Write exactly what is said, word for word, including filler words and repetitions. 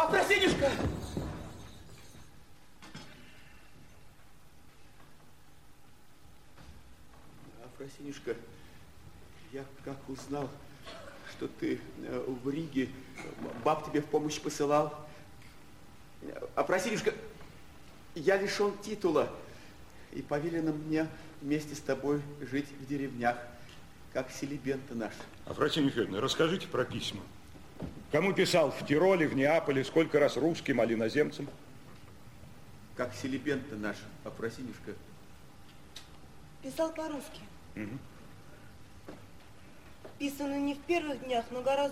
Афросинюшка! Афросинюшка, я как узнал, что ты в Риге, баб тебе в помощь посылал. Афросинюшка, я лишен титула, и повелено мне вместе с тобой жить в деревнях, как селибенты наши. Афросинья Федоровна, расскажите про письма. Кому писал в Тироле, в Неаполе, сколько раз русским, а иноземцам? Как селибенты наши, Афросинюшка. Писал по-русски. Угу. Писано не в первых днях, но гораздо